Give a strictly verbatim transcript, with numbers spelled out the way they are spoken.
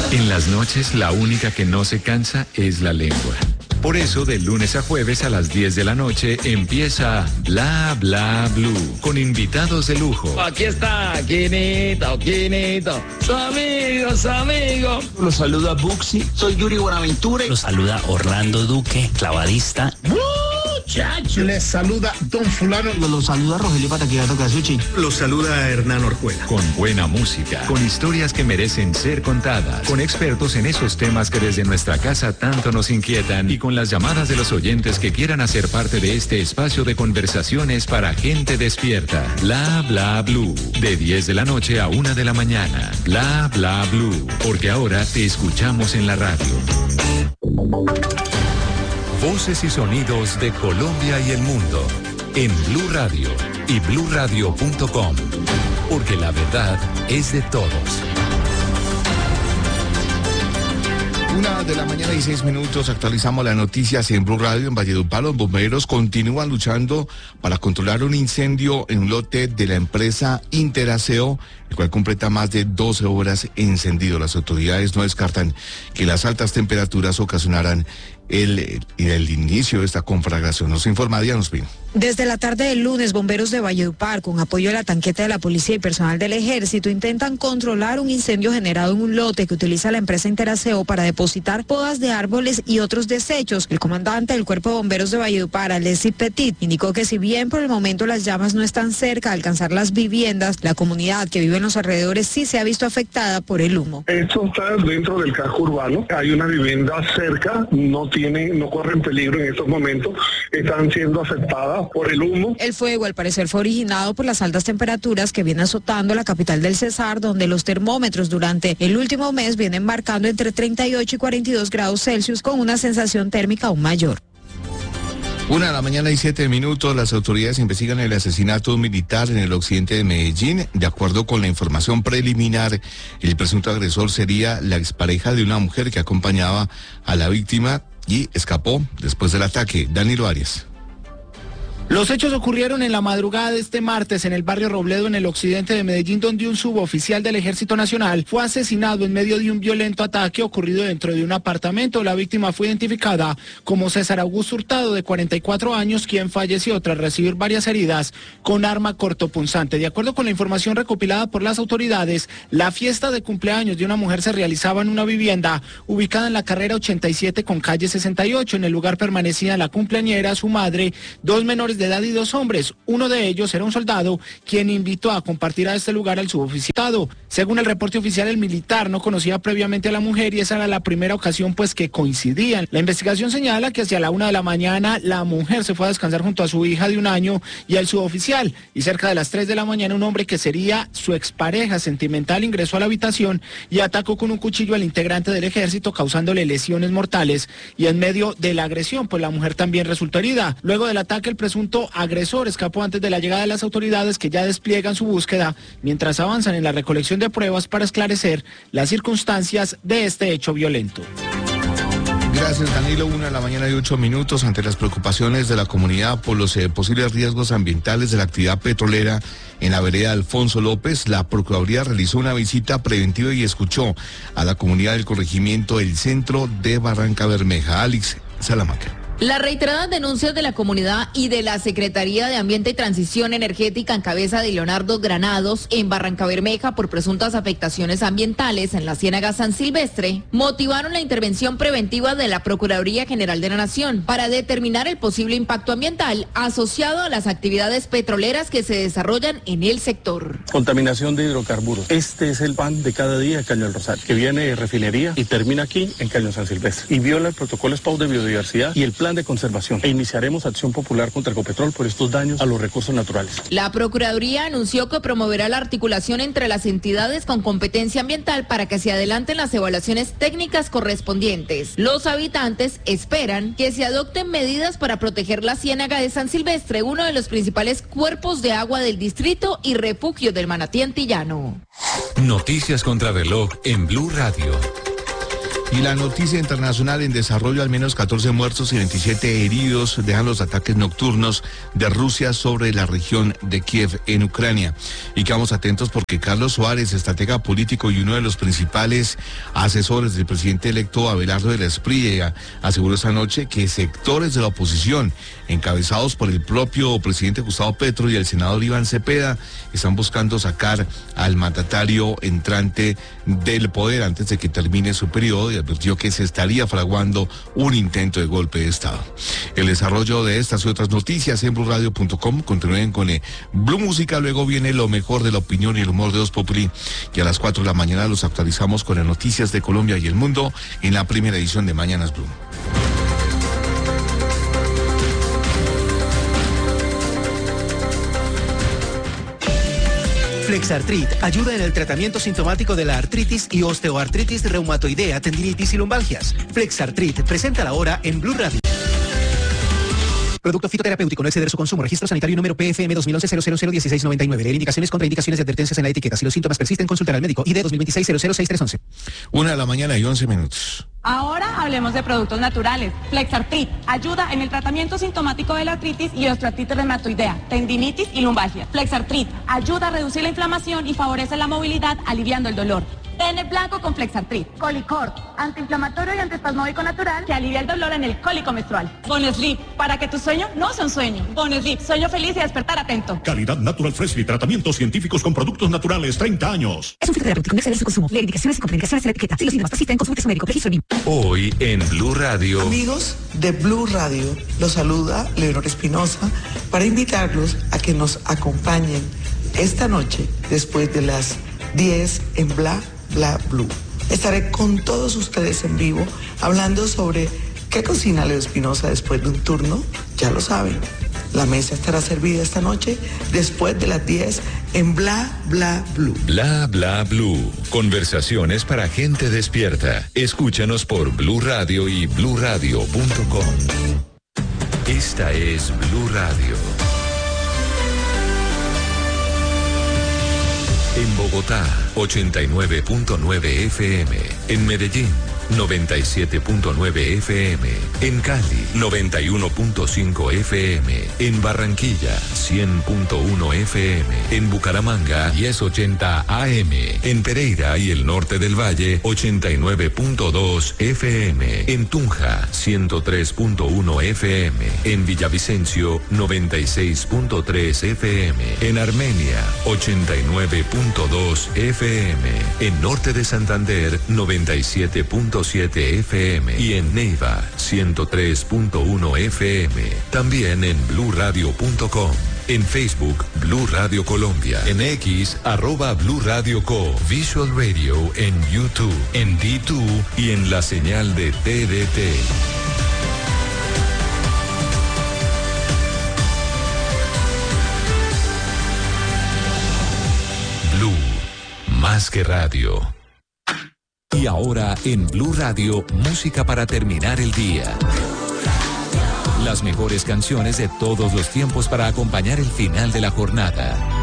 En las noches, la única que no se cansa es la lengua. Por eso, de lunes a jueves a las diez de la noche, empieza Bla Bla Blue, con invitados de lujo. Aquí está, Quinito, Quinito, su amigo, su amigo. Los saluda Buxi, soy Yuri Buenaventura. Los saluda Orlando Duque, clavadista. Muchachos. Les saluda Don Fulano. Los saluda Rogelio Pataquillato Casuchi. Los saluda Hernán Orjuela. Con buena música, con historias que merecen ser contadas, con expertos en esos temas que desde nuestra casa tanto nos inquietan y con las llamadas de los oyentes que quieran hacer parte de este espacio de conversaciones para gente despierta. Bla Bla Blue, de diez de la noche a una de la mañana. Bla Bla Blue, porque ahora te escuchamos en la radio. Voces y sonidos de Colombia y el mundo en Blue Radio y blue radio punto com, porque la verdad es de todos. Una de la mañana y seis minutos, actualizamos las noticias en Blue Radio. En Valledupar, los bomberos continúan luchando para controlar un incendio en un lote de la empresa Interaseo, el cual completa más de doce horas encendido. Las autoridades no descartan que las altas temperaturas ocasionarán el, el inicio de esta conflagración. Nos informa Diana Ospino. Desde la tarde del lunes, bomberos de Valledupar, con apoyo de la tanqueta de la policía y personal del ejército, intentan controlar un incendio generado en un lote que utiliza la empresa Interaseo para depositar podas de árboles y otros desechos. El comandante del Cuerpo de Bomberos de Valledupar, Alessi Petit, indicó que si bien por el momento las llamas no están cerca de alcanzar las viviendas, la comunidad que vive en los alrededores sí se ha visto afectada por el humo. Esto está dentro del casco urbano, hay una vivienda cerca, no tiene, no corren peligro en estos momentos, están siendo afectadas por el humo. El fuego al parecer fue originado por las altas temperaturas que vienen azotando la capital del Cesar, donde los termómetros durante el último mes vienen marcando entre treinta y ocho y cuarenta y dos grados Celsius, con una sensación térmica aún mayor. Una de la mañana y siete minutos, las autoridades investigan el asesinato militar en el occidente de Medellín. De acuerdo con la información preliminar, el presunto agresor sería la expareja de una mujer que acompañaba a la víctima y escapó después del ataque. Danilo Arias. Los hechos ocurrieron en la madrugada de este martes en el barrio Robledo, en el occidente de Medellín, donde un suboficial del Ejército Nacional fue asesinado en medio de un violento ataque ocurrido dentro de un apartamento. La víctima fue identificada como César Augusto Hurtado, de cuarenta y cuatro años, quien falleció tras recibir varias heridas con arma cortopunzante. De acuerdo con la información recopilada por las autoridades, la fiesta de cumpleaños de una mujer se realizaba en una vivienda ubicada en la carrera ochenta y siete con calle sesenta y ocho. En el lugar permanecían la cumpleañera, su madre, dos menores de edad y dos hombres. Uno de ellos era un soldado quien invitó a compartir a este lugar al suboficial. Según el reporte oficial, el militar no conocía previamente a la mujer y esa era la primera ocasión pues que coincidían. La investigación señala que hacia la una de la mañana la mujer se fue a descansar junto a su hija de un año y al suboficial, y cerca de las tres de la mañana un hombre que sería su expareja sentimental ingresó a la habitación y atacó con un cuchillo al integrante del ejército, causándole lesiones mortales, y en medio de la agresión pues la mujer también resultó herida. Luego del ataque, el presunto agresor escapó antes de la llegada de las autoridades, que ya despliegan su búsqueda mientras avanzan en la recolección de pruebas para esclarecer las circunstancias de este hecho violento. Gracias, Danilo. Una de la mañana y ocho minutos. Ante las preocupaciones de la comunidad por los eh, posibles riesgos ambientales de la actividad petrolera en la vereda Alfonso López, la Procuraduría realizó una visita preventiva y escuchó a la comunidad del corregimiento del centro de Barranca Bermeja. Alex Salamanca. Las reiteradas denuncias de la comunidad y de la Secretaría de Ambiente y Transición Energética en cabeza de Leonardo Granados en Barrancabermeja por presuntas afectaciones ambientales en la Ciénaga San Silvestre motivaron la intervención preventiva de la Procuraduría General de la Nación para determinar el posible impacto ambiental asociado a las actividades petroleras que se desarrollan en el sector. Contaminación de hidrocarburos. Este es el pan de cada día de Caño del Rosario, que viene de refinería y termina aquí en Caño San Silvestre y viola el protocolo S P A U de biodiversidad y el plan de conservación, e iniciaremos acción popular contra Ecopetrol por estos daños a los recursos naturales. La Procuraduría anunció que promoverá la articulación entre las entidades con competencia ambiental para que se adelanten las evaluaciones técnicas correspondientes. Los habitantes esperan que se adopten medidas para proteger la Ciénaga de San Silvestre, uno de los principales cuerpos de agua del distrito y refugio del manatí antillano. Noticias contra reloj en Blue Radio. Y la noticia internacional: en desarrollo, al menos catorce muertos y veintisiete heridos dejan los ataques nocturnos de Rusia sobre la región de Kiev en Ucrania. Y quedamos atentos porque Carlos Suárez, estratega político y uno de los principales asesores del presidente electo Abelardo de la Espriella, aseguró esta noche que sectores de la oposición, encabezados por el propio presidente Gustavo Petro y el senador Iván Cepeda, están buscando sacar al mandatario entrante del poder antes de que termine su periodo, y advirtió que se estaría fraguando un intento de golpe de Estado. El desarrollo de estas y otras noticias en blue radio punto com. Continúen con eh, Blue Música, luego viene lo mejor de la opinión y el humor de Voz Populi, y a las cuatro de la mañana los actualizamos con las noticias de Colombia y el mundo en la primera edición de Mañanas Blue. Flexartrit ayuda en el tratamiento sintomático de la artritis y osteoartritis reumatoidea, tendinitis y lumbalgias. Flexartrit, presenta la hora en Blue Radio. Producto fitoterapéutico, no exceder su consumo. Registro sanitario número P F M dos mil once cero cero cero dieciséis noventa y nueve. Leer indicaciones, contraindicaciones y advertencias en la etiqueta. Si los síntomas persisten, consultar al médico. I D dos mil veintiséis cero cero seis tres once. Una de la mañana y once minutos. Ahora hablemos de productos naturales. Flexartrit ayuda en el tratamiento sintomático de la artritis y osteoartritis reumatoidea, tendinitis y lumbalgia. Flexartrit ayuda a reducir la inflamación y favorece la movilidad, aliviando el dolor. Ten el blanco con Flexartrit. Colicort, antiinflamatorio y antiespasmódico natural que alivia el dolor en el cólico menstrual. Bonesleep, para que tu sueño no sea un sueño. Bonesleep, sueño feliz y despertar atento. Calidad Natural Freshly, tratamientos científicos con productos naturales, treinta años. Es un fitoterapéutico, no exceder su consumo. Leer indicaciones y contraindicaciones en la etiqueta. Si los síntomas persisten, consulte a su médico. Registro B I M. Hoy en Blue Radio. Amigos de Blue Radio, los saluda Leonor Espinosa para invitarlos a que nos acompañen esta noche después de las diez en Bla Bla Blue. Estaré con todos ustedes en vivo hablando sobre qué cocina Leo Espinosa después de un turno. Ya lo saben, la mesa estará servida esta noche después de las diez en Bla Bla Blue. Bla Bla Blue. Conversaciones para gente despierta. Escúchanos por Blue Radio y blue radio punto com. Esta es Blue Radio. En Bogotá, ochenta y nueve punto nueve F M. En Medellín, noventa y siete punto nueve F M. En Cali, noventa y uno punto cinco F M. En Barranquilla, cien punto uno F M. En Bucaramanga, diez ochenta A M. En Pereira y el norte del Valle, ochenta y nueve punto dos F M. En Tunja, ciento tres punto uno F M. En Villavicencio, noventa y seis punto tres F M. En Armenia, ochenta y nueve punto dos F M. En Norte de Santander, noventa y siete punto siete F M. Y en Neiva, ciento tres punto uno F M. También en blue radio punto com. En Facebook, Blue Radio Colombia. En X, arroba Blue Radio Co. Visual Radio en YouTube, en D dos y en la señal de T D T. Blue, más que radio. Y ahora en Blue Radio, música para terminar el día. Las mejores canciones de todos los tiempos para acompañar el final de la jornada.